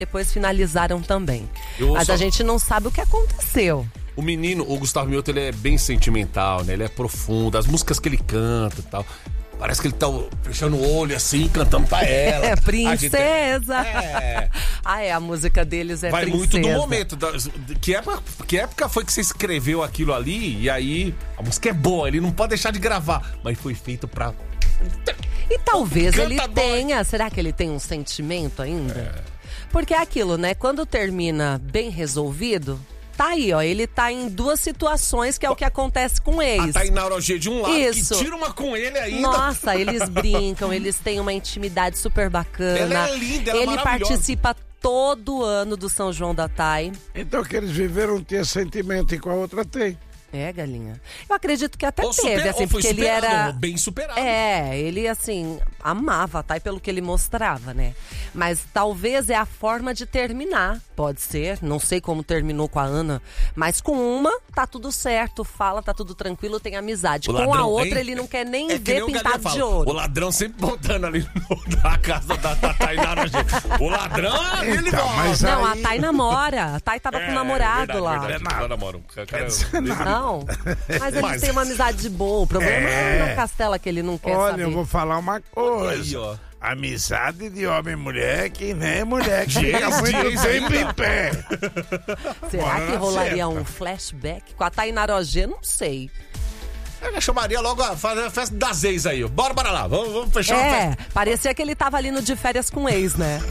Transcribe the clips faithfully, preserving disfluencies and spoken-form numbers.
depois finalizaram também. Eu Mas só... a gente não sabe o que aconteceu. O menino, o Gustavo Mioto, ele é bem sentimental, né? Ele é profundo, as músicas que ele canta e tal. Parece que ele tá fechando o olho assim, cantando pra ela. É, princesa. Gente... É. Ah, é, a música deles é Vai princesa. muito do momento. Da... Que, época, que época foi que você escreveu aquilo ali? E aí, a música é boa, ele não pode deixar de gravar. Mas foi feito pra... E talvez Canta ele dói. tenha, será que ele tem um sentimento ainda? É. Porque é aquilo, né? Quando termina bem resolvido, tá aí, ó. Ele tá em duas situações que é o que acontece com A ex. Tainara G de um lado, Isso. que tira uma com ele ainda. Nossa, eles brincam, eles têm uma intimidade super bacana. Ela é linda, ela é Ele maravilhosa. participa todo ano do São João da Thay. Então que eles viveram ter sentimento e com a outra tem. É, galinha. Eu acredito que até Ou teve, super- assim, ou foi porque ele superado, era... ou bem superado. É, ele, assim, amava a Thay pelo que ele mostrava, né? Mas talvez é a forma de terminar, pode ser. Não sei como terminou com a Ana, mas com uma, tá tudo certo, fala, tá tudo tranquilo, tem amizade. O Com a ladrão, outra, hein? ele não quer nem É que ver nem o Galinha pintado de fala, ouro. O ladrão sempre botando ali no, na casa da, da Tainara G. O ladrão, ele Então, volta. mas Não, aí- a Thay namora. A Thay tava com o namorado é lá. verdade, verdade. Ela namora um cara- Não, mas eles Mas- têm uma amizade boa. O problema é, É. na Castela que ele não quer Olha, saber. eu vou falar uma coisa. Aí, ó. Amizade de homem e mulher que nem mulher que Diz, fica muito diz tempo ainda. em pé. Será Bora que na rolaria certa. um flashback? Com a Tainara G, não sei. Eu chamaria logo a fazer a festa das ex aí. ó. Bora, bora lá. Vamos, vamos fechar uma É, festa. parecia que ele tava ali no de férias com o ex, né?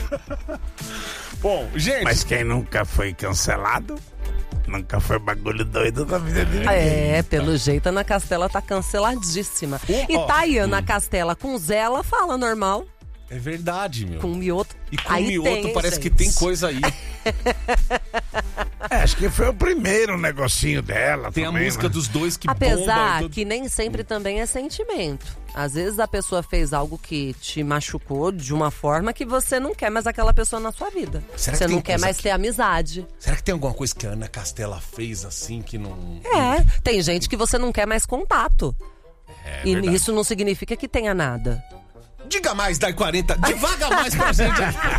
Bom, gente. Mas quem nunca foi cancelado, nunca foi bagulho doido da vida de ninguém. É, pelo jeito a Ana Castela tá canceladíssima. Um, E ó, tá aí a Ana Castela com Zé, fala normal. É verdade, meu. Com o Mioto. E com aí o Mioto tem, parece gente. que tem coisa aí. É, acho que foi o primeiro negocinho dela. Tem também, a música né? dos dois que Apesar bomba. que nem sempre também é sentimento. Às vezes a pessoa fez algo que te machucou de uma forma que você não quer mais aquela pessoa na sua vida. Será que você tem não quer coisa mais que- ter amizade. Será que tem alguma coisa que a Ana Castela fez assim que não... É, tem gente que você não quer mais contato. É e verdade. isso não significa que tenha nada. Diga mais, Dai quarenta. Divaga mais pra gente.